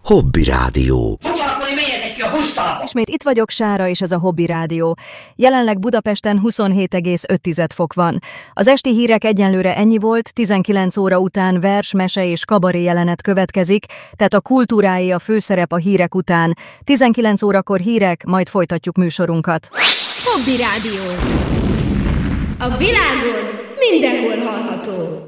Hobby Rádió. Ismét itt vagyok, Sára, és ez a Hobby Rádió. Jelenleg Budapesten 27,5 fok van. Az esti hírek egyenlőre ennyi volt, 19 óra után vers, mese és kabaré jelenet következik, tehát a kultúráé a főszerep a hírek után. 19 órakor hírek, majd folytatjuk műsorunkat. Hobby Rádió. A világon mindenhol hallható.